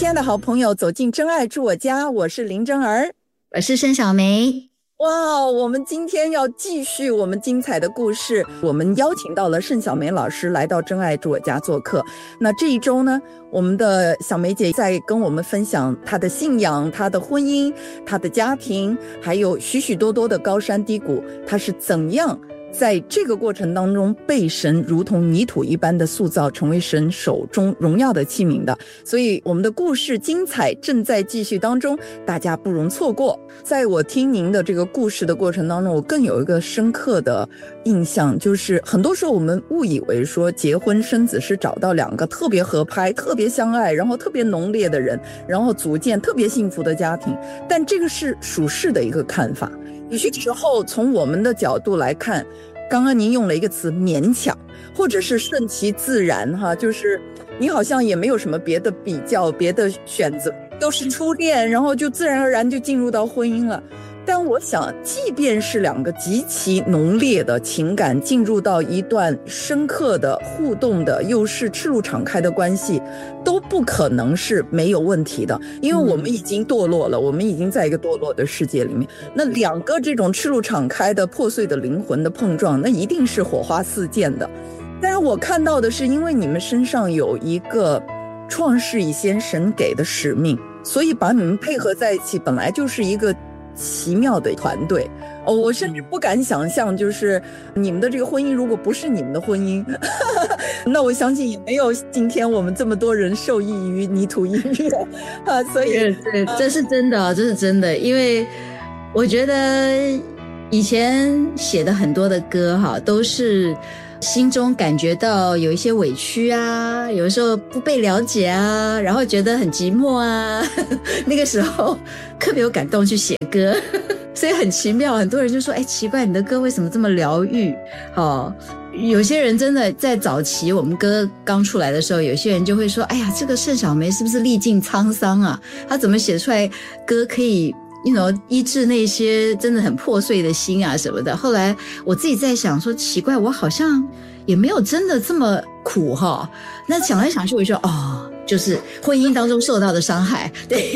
亲爱的好朋友，走进真爱住我家，我是林真儿， 我是申小梅。 哇，我们今天要继续我们精彩的故事，我们邀请到了盛小梅老师来到真爱住我家做客。那这一周呢，我们的小梅姐在跟我们分享她的信仰、她的婚姻、她的家庭，还有许许多多的高山低谷，她是怎样在这个过程当中被神如同泥土一般的塑造，成为神手中荣耀的器皿的。所以我们的故事精彩正在继续当中，大家不容错过。在我听您的这个故事的过程当中，我更有一个深刻的印象，就是很多时候我们误以为说结婚生子是找到两个特别合拍、特别相爱，然后特别浓烈的人，然后组建特别幸福的家庭，但这个是属世的一个看法。有些时候从我们的角度来看，刚刚您用了一个词勉强，或者是顺其自然哈，就是你好像也没有什么别的比较、别的选择，都是初恋，然后就自然而然就进入到婚姻了。但我想，即便是两个极其浓烈的情感进入到一段深刻的互动的，又是赤露敞开的关系，都不可能是没有问题的，因为我们已经堕落了，我们已经在一个堕落的世界里面。那两个这种赤露敞开的破碎的灵魂的碰撞，那一定是火花四溅的。但是我看到的是，因为你们身上有一个创世以先神给的使命，所以把你们配合在一起，本来就是一个奇妙的团队。我甚至不敢想象，就是你们的这个婚姻如果不是你们的婚姻那我相信也没有今天我们这么多人受益于泥土音乐所以对，这是真的，这是真的。因为我觉得以前写的很多的歌都是心中感觉到有一些委屈啊，有的时候不被了解啊，然后觉得很寂寞啊那个时候特别有感动去写歌所以很奇妙，很多人就说奇怪你的歌为什么这么疗愈有些人真的在早期我们歌刚出来的时候，有些人就会说哎呀，这个盛小梅是不是历尽沧桑啊，她怎么写出来歌可以医治那些真的很破碎的心啊什么的。后来我自己在想说奇怪，我好像也没有真的这么苦那想来想去我就说就是婚姻当中受到的伤害，对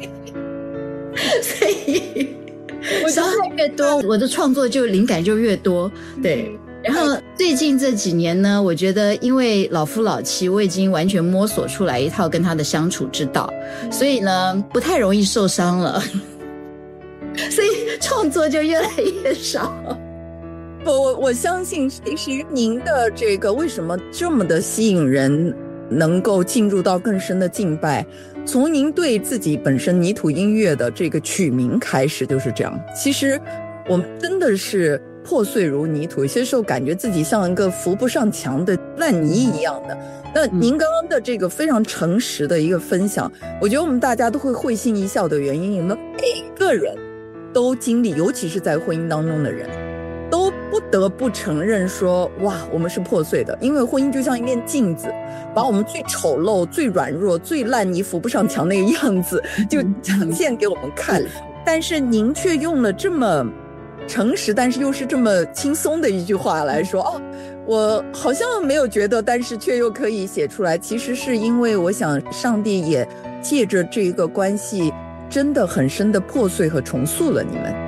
所以伤害越多，我的创作就灵感就越多，对。然后最近这几年呢，我觉得因为老夫老妻，我已经完全摸索出来一套跟他的相处之道，所以呢不太容易受伤了所以创作就越来越少。 我相信其实您的这个为什么这么的吸引人，能够进入到更深的敬拜，从您对自己本身泥土音乐的这个取名开始就是这样。其实我们真的是破碎如泥土，有些时候感觉自己像一个扶不上墙的烂泥一样的。那您刚刚的这个非常诚实的一个分享，我觉得我们大家都会会心一笑的原因，我们每个人都经历，尤其是在婚姻当中的人，都不得不承认说哇，我们是破碎的。因为婚姻就像一面镜子，把我们最丑陋、最软弱、最烂泥扶不上墙那个样子就呈现给我们看。但是您却用了这么诚实但是又是这么轻松的一句话来说我好像没有觉得，但是却又可以写出来。其实是因为我想上帝也借着这个关系真的很深的破碎和重塑了你们。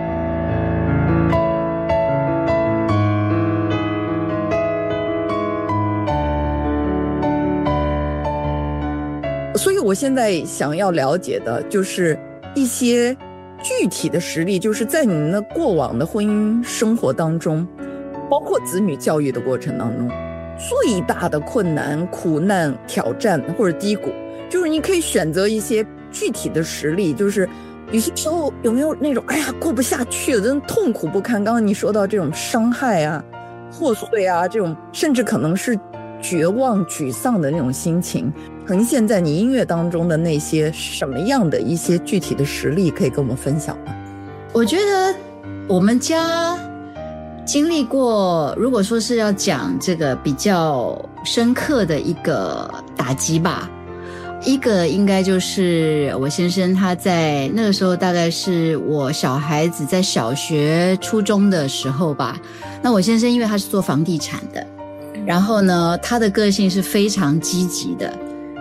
所以我现在想要了解的就是一些具体的实例，就是在你们的过往的婚姻生活当中，包括子女教育的过程当中，最大的困难、苦难、挑战或者低谷，就是你可以选择一些具体的实例，就是有些时候有没有那种过不下去了，真的痛苦不堪。刚刚你说到这种伤害啊、破碎啊，这种甚至可能是绝望、沮丧的那种心情，呈现在你音乐当中的那些什么样的一些具体的实例可以跟我们分享吗？ 我觉得我们家经历过，如果说是要讲这个比较深刻的一个打击吧，一个应该就是我先生他在那个时候大概是我小孩子在小学初中的时候吧。那我先生因为他是做房地产的，然后呢他的个性是非常积极的，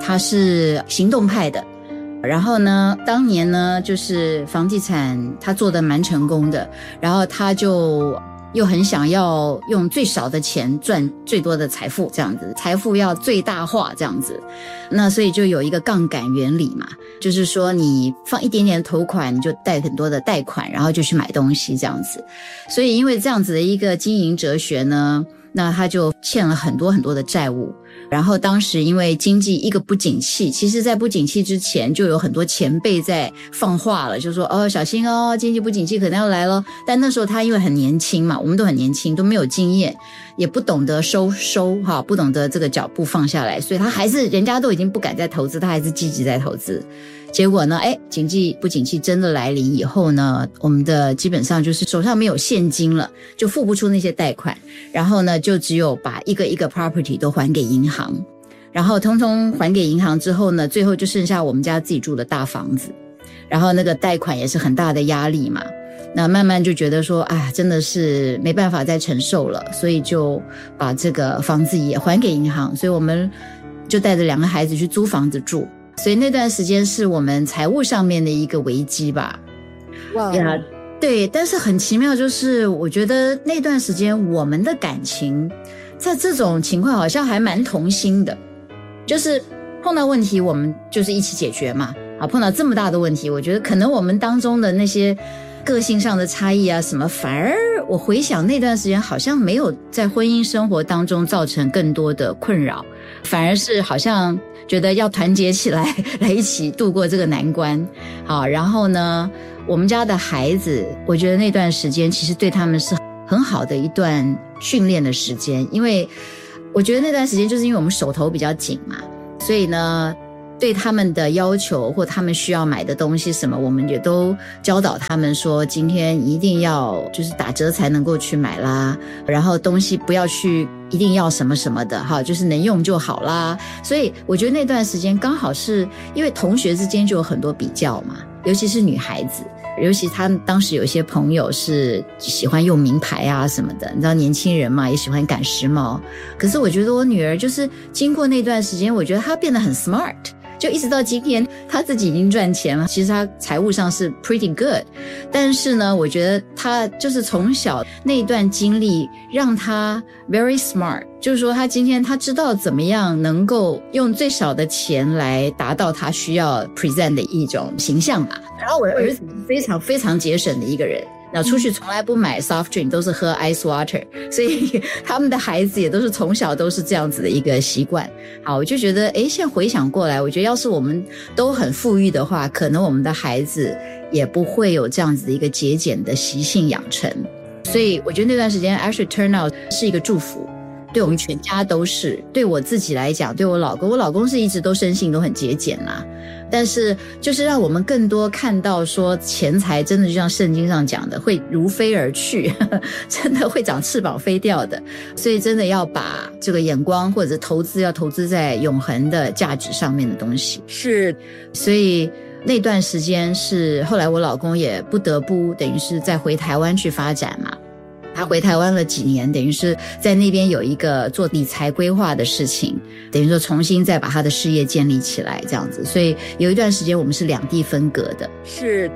他是行动派的，然后呢当年呢就是房地产他做得蛮成功的，然后他就又很想要用最少的钱赚最多的财富，这样子财富要最大化这样子。那所以就有一个杠杆原理嘛，就是说你放一点点的头款，你就贷很多的贷款，然后就去买东西这样子。所以因为这样子的一个经营哲学呢，那他就欠了很多很多的债务。然后当时因为经济一个不景气，其实在不景气之前就有很多前辈在放话了，就说小心经济不景气可能要来了。但那时候他因为很年轻嘛，我们都很年轻，都没有经验，也不懂得收不懂得这个脚步放下来，所以他还是人家都已经不敢再投资，他还是积极在投资。结果呢经济不景气真的来临以后呢，我们的基本上就是手上没有现金了，就付不出那些贷款，然后呢就只有把一个一个 property 都还给银行，然后通通还给银行之后呢，最后就剩下我们家自己住的大房子，然后那个贷款也是很大的压力嘛，那慢慢就觉得说真的是没办法再承受了，所以就把这个房子也还给银行，所以我们就带着2个孩子去租房子住。所以那段时间是我们财务上面的一个危机吧。 哇呀，对，但是很奇妙，就是我觉得那段时间我们的感情在这种情况好像还蛮同心的，就是碰到问题我们就是一起解决嘛。碰到这么大的问题，我觉得可能我们当中的那些个性上的差异什么，反而我回想那段时间好像没有在婚姻生活当中造成更多的困扰，反而是好像觉得要团结起来来一起度过这个难关。好，然后呢我们家的孩子，我觉得那段时间其实对他们是很好的一段训练的时间，因为我觉得那段时间就是因为我们手头比较紧嘛，所以呢对他们的要求或他们需要买的东西什么，我们也都教导他们说今天一定要就是打折才能够去买啦，然后东西不要去一定要什么什么的就是能用就好啦。所以我觉得那段时间刚好是因为同学之间就有很多比较嘛，尤其是女孩子，尤其他当时有一些朋友是喜欢用名牌什么的，你知道年轻人嘛也喜欢赶时髦。可是我觉得我女儿就是经过那段时间，我觉得她变得很 smart，就一直到今天他自己已经赚钱了，其实他财务上是 pretty good， 但是呢我觉得他就是从小那段经历让他 very smart， 就是说他今天他知道怎么样能够用最少的钱来达到他需要 present 的一种形象吧。然后我的儿子非常非常节省的一个人，那出去从来不买 soft drink， 都是喝 ice water， 所以他们的孩子也都是从小都是这样子的一个习惯。好，我就觉得现在回想过来，我觉得要是我们都很富裕的话，可能我们的孩子也不会有这样子的一个节俭的习性养成。所以我觉得那段时间 actually turn out 是一个祝福，对我们全家都是。对我自己来讲，对我老公是一直都生性都很节俭啦，但是就是让我们更多看到说钱财真的就像圣经上讲的会如飞而去真的会长翅膀飞掉的，所以真的要把这个眼光或者投资要投资在永恒的价值上面的东西。 是， 所以那段时间是后来我老公也不得不等于是再回台湾去发展嘛，他回台湾了几年，等于是在那边有一个做理财规划的事情，等于说重新再把他的事业建立起来这样子，所以有一段时间我们是两地分隔的。 是。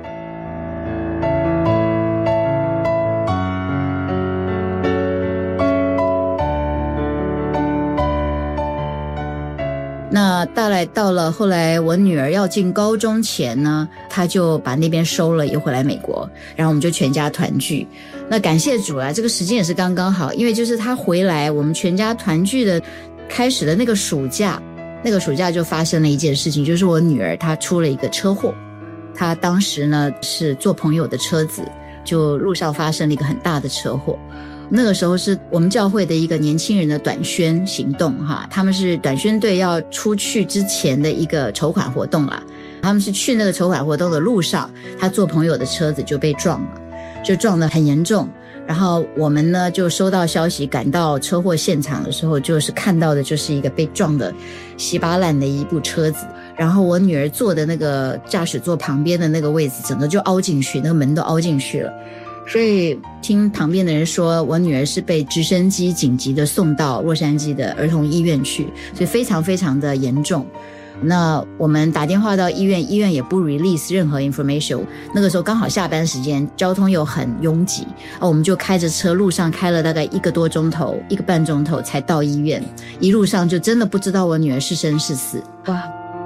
那大概到了后来我女儿要进高中前呢，她就把那边收了，也回来美国，然后我们就全家团聚。那感谢主啊，这个时间也是刚刚好，因为就是她回来我们全家团聚的开始的那个暑假就发生了一件事情，就是我女儿她出了一个车祸。她当时呢是坐朋友的车子，就路上发生了一个很大的车祸。那个时候是我们教会的一个年轻人的短宣行动他们是短宣队要出去之前的一个筹款活动啦。他们是去那个筹款活动的路上，他坐朋友的车子就被撞了，就撞得很严重。然后我们呢就收到消息，赶到车祸现场的时候，就是看到的就是一个被撞的稀巴烂的一部车子，然后我女儿坐的那个驾驶座旁边的那个位置整个就凹进去，那个门都凹进去了。所以听旁边的人说，我女儿是被直升机紧急的送到洛杉矶的儿童医院去，所以非常非常的严重。 那我们打电话到医院，医院也不 release 任何 information。那个时候刚好下班时间，交通又很拥挤，我们就开着车，路上开了大概1个多钟头，1个半钟头才到医院。一路上就真的不知道我女儿是生是死。哇！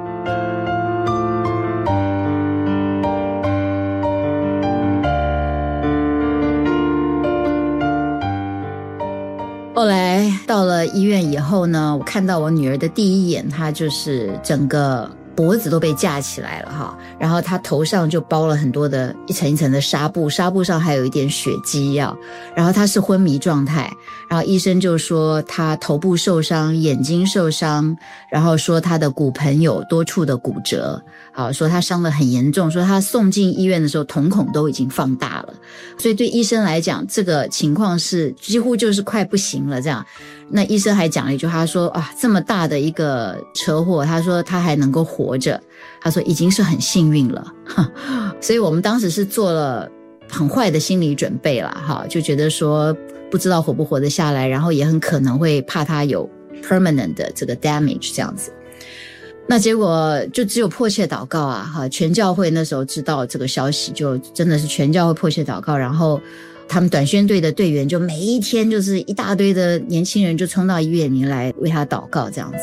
后来到了医院以后呢，我看到我女儿的第一眼，她就是整个脖子都被架起来了哈，然后她头上就包了很多的一层一层的纱布，纱布上还有一点血迹药，然后她是昏迷状态，然后医生就说她头部受伤，眼睛受伤，然后说她的骨盆有多处的骨折，好，说她伤得很严重，说她送进医院的时候瞳孔都已经放大了，所以对医生来讲这个情况是几乎就是快不行了这样。那医生还讲了一句，他说啊，这么大的一个车祸，他说他还能够活着，他说已经是很幸运了。所以我们当时是做了很坏的心理准备啦，哈，就觉得说不知道活不活得下来，然后也很可能会怕他有 permanent 的这个 damage 这样子。那结果就只有迫切祷告啊，哈，全教会那时候知道这个消息，就真的是全教会迫切祷告，然后他们短宣队的队员就每一天就是一大堆的年轻人就冲到医院里来为他祷告这样子。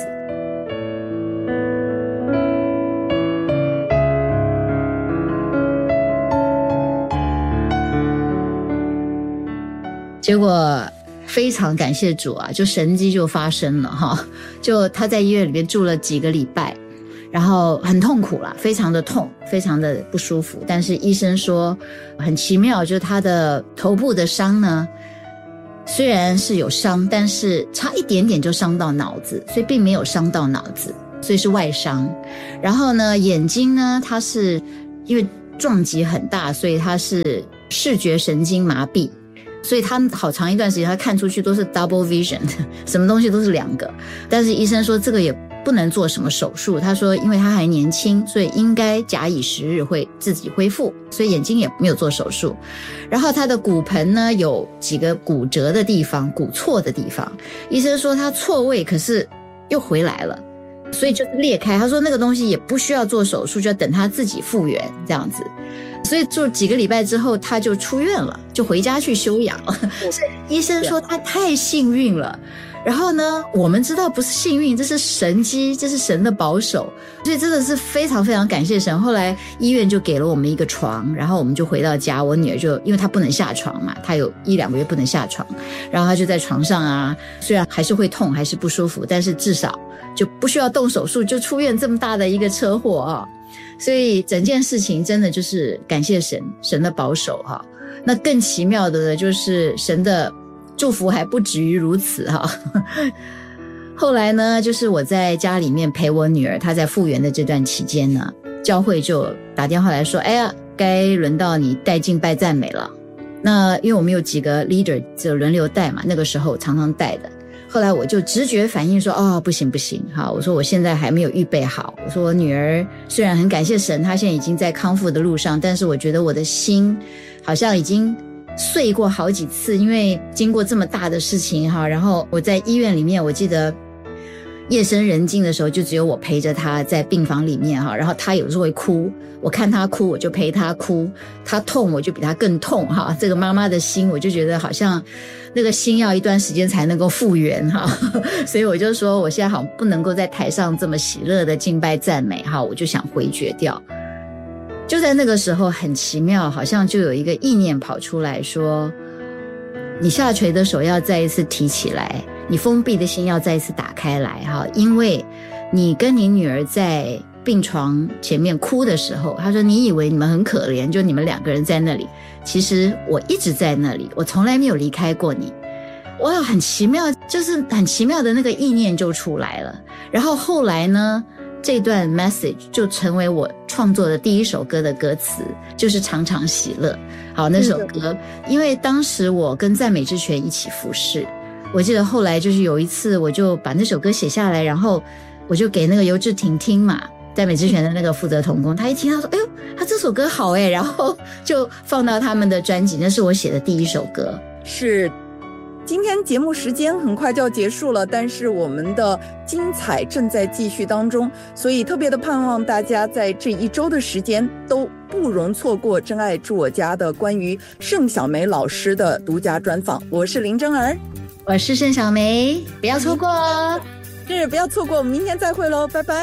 结果非常感谢主啊，就神迹就发生了哈，就他在医院里面住了几个礼拜，然后很痛苦啦，非常的痛，非常的不舒服，但是医生说很奇妙，就是他的头部的伤呢虽然是有伤，但是差一点点就伤到脑子，所以并没有伤到脑子，所以是外伤。然后呢眼睛呢，他是因为撞击很大，所以他是视觉神经麻痹，所以他好长一段时间他看出去都是 double vision， 什么东西都是2个，但是医生说这个也不能做什么手术，他说因为他还年轻，所以应该假以时日会自己恢复，所以眼睛也没有做手术。然后他的骨盆呢有几个骨折的地方，骨错的地方，医生说他错位可是又回来了，所以就是裂开，他说那个东西也不需要做手术，就要等他自己复原这样子。所以就几个礼拜之后他就出院了，就回家去休养了。所以医生说他太幸运了，然后呢我们知道不是幸运，这是神迹，这是神的保守，所以真的是非常非常感谢神。后来医院就给了我们一个床，然后我们就回到家，我女儿就因为她不能下床嘛，她有1-2个月不能下床，然后她就在床上啊，虽然还是会痛还是不舒服，但是至少就不需要动手术，就出院这么大的一个车祸啊。所以整件事情真的就是感谢神，神的保守哈。那更奇妙的呢，就是神的祝福还不止于如此哈。后来呢，就是我在家里面陪我女儿，她在复原的这段期间呢，教会就打电话来说，哎呀，该轮到你带敬拜赞美了。那因为我们有几个 leader 就轮流带嘛，那个时候常常带的。后来我就直觉反应说，哦，不行不行，好，我说我现在还没有预备好，我说我女儿虽然很感谢神，她现在已经在康复的路上，但是我觉得我的心好像已经碎过好几次，因为经过这么大的事情哈。然后我在医院里面，我记得夜深人静的时候就只有我陪着她在病房里面哈，然后她有时候会哭，我看她哭我就陪她哭，她痛我就比她更痛哈。这个妈妈的心我就觉得好像那个心要一段时间才能够复原哈，所以我就说我现在好像不能够在台上这么喜乐的敬拜赞美哈，我就想回绝掉。就在那个时候很奇妙，好像就有一个意念跑出来说，你下垂的手要再一次提起来，你封闭的心要再一次打开来哈，因为你跟你女儿在病床前面哭的时候，他说你以为你们很可怜，就你们2个人在那里，其实我一直在那里，我从来没有离开过你。哇，很奇妙，就是很奇妙的那个意念就出来了。然后后来呢，这段 message 就成为我创作的第一首歌的歌词，就是常常喜乐。好，那首歌因为当时我跟赞美之泉一起服侍，我记得后来就是有一次我就把那首歌写下来，然后我就给那个尤志婷听嘛，赞美之泉的那个负责同工，他一听他说哎呦他这首歌好耶，然后就放到他们的专辑，那是我写的第一首歌。 是今天节目时间很快就要结束了，但是我们的精彩正在继续当中，所以特别的盼望大家在这一周的时间都不容错过真爱住我家的关于盛小梅老师的独家专访。我是林真儿， 我是盛小梅，不要错过哦。 是，不要错过，我们明天再会喽，拜拜。